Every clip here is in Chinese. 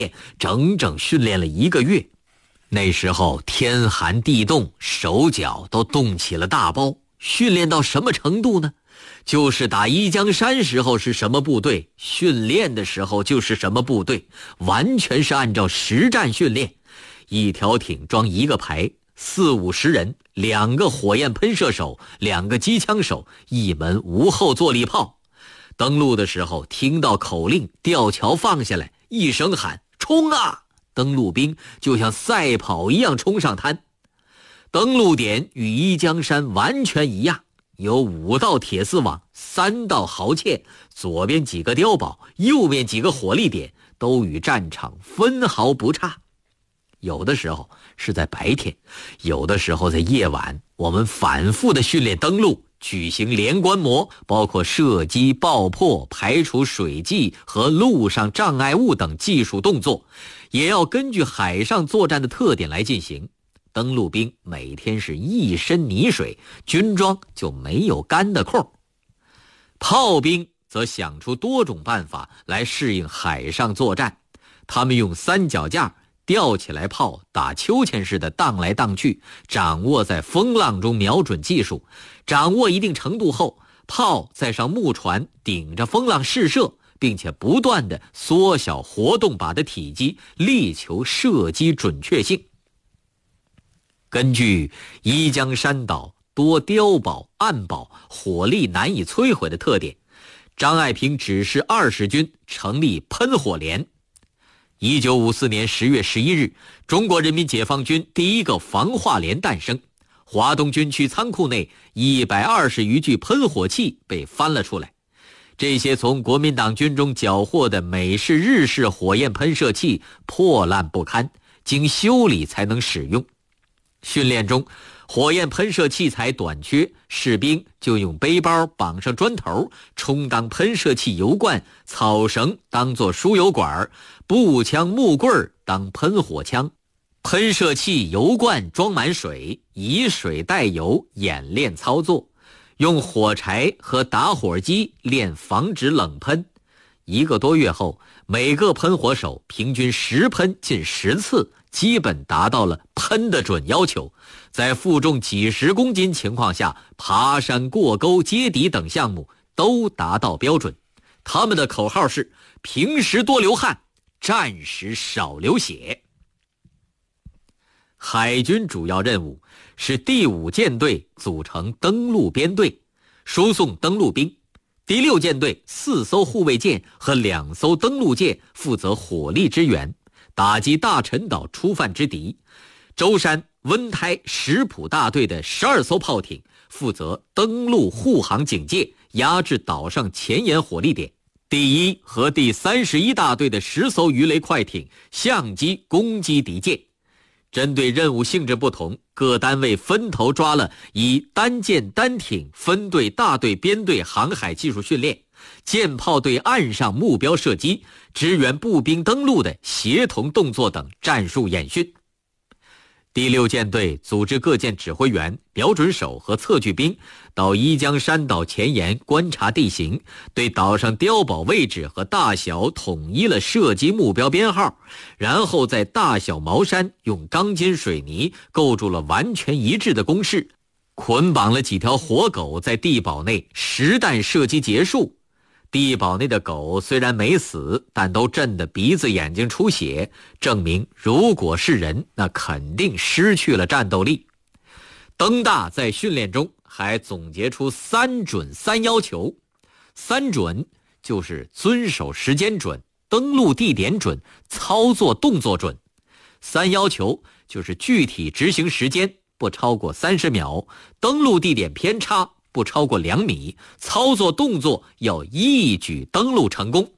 整整训练了1个月。那时候天寒地冻，手脚都冻起了大包。训练到什么程度呢？就是打宜江山时候是什么部队，训练的时候就是什么部队，完全是按照实战训练。一条艇装1个排，40-50人，2个火焰喷射手，2个机枪手，1门无后坐力炮。登陆的时候听到口令，吊桥放下来，一声喊冲啊，登陆兵就像赛跑一样冲上滩。登陆点与宜江山完全一样，有5道铁丝网，3道壕堑，左边几个碉堡，右边几个火力点，都与战场分毫不差。有的时候是在白天，有的时候在夜晚，我们反复的训练登陆，举行连观摩，包括射击、爆破、排除水迹和陆上障碍物等技术动作，也要根据海上作战的特点来进行。登陆兵每天是一身泥水，军装就没有干的空。炮兵则想出多种办法来适应海上作战，他们用3脚架吊起来炮，打秋千似的荡来荡去，掌握在风浪中瞄准技术。掌握一定程度后，炮再上木船顶着风浪试射，并且不断地缩小活动靶的体积，力求射击准确性。根据宜江山岛多碉堡、暗堡，火力难以摧毁的特点，张爱萍指示20军成立喷火连。1954年10月11日，中国人民解放军第1个防化连诞生。华东军区仓库内120余具喷火器被翻了出来，这些从国民党军中缴获的美式、日式火焰喷射器破烂不堪，经修理才能使用。训练中，火焰喷射器材短缺，士兵就用背包绑上砖头，充当喷射器油罐，草绳当作输油管，步枪、木棍当喷火枪。喷射器油罐装满水，以水代油演练操作，用火柴和打火机练防止冷喷。1个多月后，每个喷火手平均10喷近10次，基本达到了喷的准要求。在负重几十公斤情况下，爬山、过沟、接底等项目都达到标准。他们的口号是平时多流汗，战时少流血。海军主要任务是第5舰队组成登陆编队，输送登陆兵。第6舰队4艘护卫舰和2艘登陆舰负责火力支援，打击大陈岛出犯之敌。舟山、温台、石浦大队的12艘炮艇负责登陆护航警戒，压制岛上前沿火力点。第1和第31大队的10艘鱼雷快艇相机攻击敌舰。针对任务性质不同，各单位分头抓了以单舰、单艇、分队、大队、编队航海技术训练，舰炮对岸上目标射击，支援步兵登陆的协同动作等战术演训。第6舰队组织各舰指挥员、瞄准手和测距兵到宜江山岛前沿观察地形，对岛上碉堡位置和大小统一了射击目标编号，然后在大小茅山用钢筋水泥构筑了完全一致的工事，捆绑了几条活狗在地堡内实弹射击结束。地堡内的狗虽然没死，但都震得鼻子眼睛出血，证明如果是人，那肯定失去了战斗力。登大在训练中还总结出3准3要求。3准就是遵守时间准、登陆地点准、操作动作准。3要求就是具体执行时间不超过30秒，登陆地点偏差不超过2米，操作动作要一举登陆成功。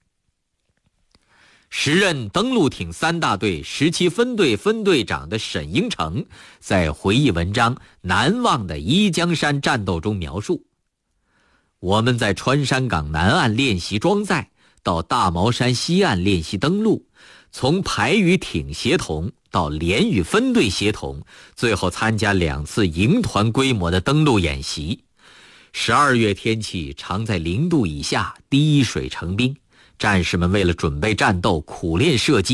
时任登陆艇3大队17分队分队长的沈英成在回忆文章《难忘的宜江山战斗》中描述，我们在川山港南岸练习装载，到大毛山西岸练习登陆，从排与艇协同到连与分队协同，最后参加2次营团规模的登陆演习。12月天气常在0度以下，滴水成冰，战士们为了准备战斗苦练射击，